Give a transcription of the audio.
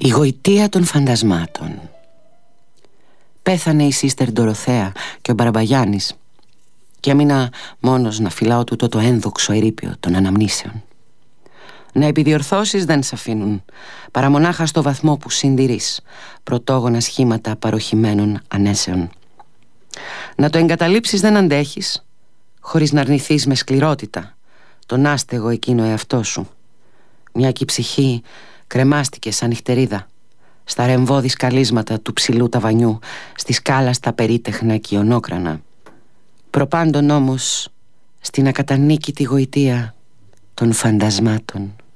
Η γοητεία των φαντασμάτων. Πέθανε η Σίστερ Ντοροθέα και ο Μπαραμπαγιάννης και έμεινα μόνος να φυλάω τούτο το ένδοξο ερείπιο των αναμνήσεων. Να επιδιορθώσεις δεν σ' αφήνουν, παρά μονάχα στο βαθμό που συντηρείς πρωτόγωνα σχήματα παροχημένων ανέσεων. Να το εγκαταλείψεις δεν αντέχεις, χωρίς να αρνηθείς με σκληρότητα τον άστεγο εκείνο εαυτό σου. Μια κι η ψυχή κρεμάστηκε σαν νυχτερίδα στα ρεμβώδη σκαλίσματα του ψηλού ταβανιού, στη σκάλα στα περίτεχνα και ονόκρανα. Προπάντων όμως στην ακατανίκητη γοητεία των φαντασμάτων.